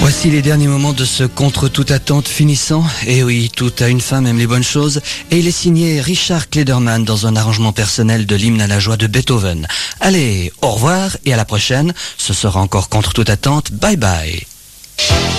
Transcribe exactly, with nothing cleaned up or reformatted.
Voici les derniers moments de ce contre toute attente finissant. Et oui, tout a une fin, même les bonnes choses. Et il est signé Richard Klederman dans un arrangement personnel de l'hymne à la joie de Beethoven. Allez, au revoir et à la prochaine. Ce sera encore contre toute attente. Bye bye.